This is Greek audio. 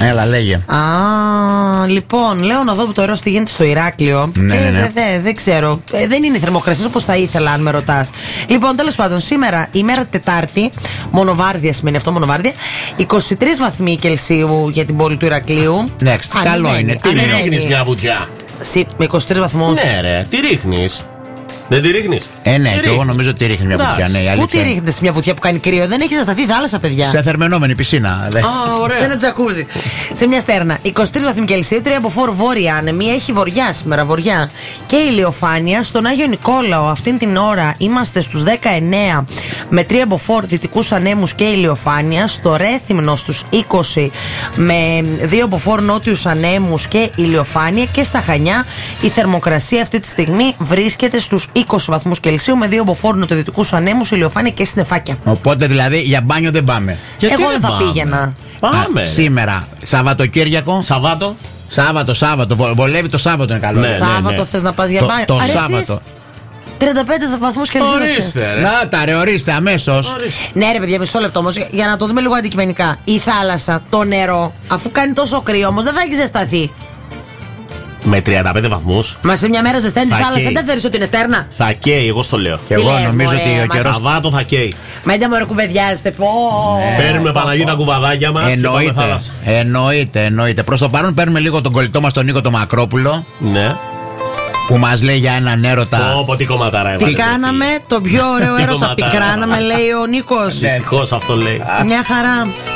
Έλα, λέγε. Λοιπόν, λέω να δω το ωραίο τι γίνεται στο Ηράκλειο. Ναι. Δεν ξέρω. Δεν είναι θερμοκρασίες όπως θα ήθελα, αν με ρωτάς. Λοιπόν, τέλος πάντων, σήμερα ημέρα Τετάρτη, μονοβάρδια σημαίνει αυτό, μονοβάρδια. 23 βαθμοί Κελσίου για την πόλη του Ηρακλείου. Ναι, καλό είναι. Τι ρίχνεις μια βουτιά? Με 23 βαθμούς. Ναι, ρε, τι ρίχνεις? Δεν τη ρίχνεις? Ναι, και εγώ νομίζω ότι ρίχνει μια βουτιά. Ναι, πού τη ρίχνετε σε μια βουτιά που κάνει κρύο? Δεν έχει ζεσταθεί θάλασσα, παιδιά. Σε θερμαινόμενη πισίνα. Ωραία. Σε ένα τζακούζι. Σε μια στέρνα. 23 βαθμοί Κελσίου, 3 από 4 βόρεια άνεμη. Έχει βορειά σήμερα, βορειά. Και ηλιοφάνεια. Στον Άγιο Νικόλαο, αυτήν την ώρα είμαστε στους 19 με 3 από 4 δυτικούς ανέμους και ηλιοφάνεια. Στο Ρέθυμνο στους 20 με 2 από 4 νότιους ανέμους και ηλιοφάνεια. Και στα Χανιά η θερμοκρασία αυτή τη στιγμή βρίσκεται στους 20 βαθμούς Κελσίου με 2 από 4 νοτιοδυτικούς ανέμους, ηλιοφάνεια και συννεφάκια. Οπότε δηλαδή για μπάνιο δεν πάμε. Γιατί εγώ δεν θα πήγαινα. Πάμε. Σήμερα, Σαββατοκύριακο. Σάββατο. Βολεύει το Σάββατο, είναι καλό. Ναι. Σάββατο θες να πας για μπάνιο? Το Σάββατο. 35 βαθμούς Κελσίου. Ορίστε, ρε. Να τα ρε, ορίστε αμέσως. Ναι, ρε παιδιά, μισό λεπτό όμως, για να το δούμε λίγο αντικειμενικά. Η θάλασσα, το νερό, αφού κάνει τόσο κρύο όμως, δεν θα έχει ζεσταθεί. Με 35 βαθμούς. Μα σε μια μέρα ζεσταίνει τη Θα θάλασσα, καίει. δεν θεωρείς ότι είναι στέρνα? Θα καίει, εγώ στο λέω. Και εγώ λες, νομίζω μωρέ, ότι ο μας καιρός. Σαββάτο θα καίει. Μα είτε μωρέ κουβεντιάζετε, πω. Παίρνουμε Παναγία τα κουβαδάκια μας. και πάμε θάλασσα. Εννοείται. Προς το παρόν παίρνουμε λίγο τον κολλητό μας τον Νίκο τον Μακρόπουλο, Ναι. που μας λέει για έναν έρωτα. Πω, τι κομματάρα Τι έβαλε. κάναμε, το πιο ωραίο Τι έρωτα κομματάρα. πικράναμε, λέει ο Νίκος. Δυστυχώς αυτό λέει. Μια χαρά.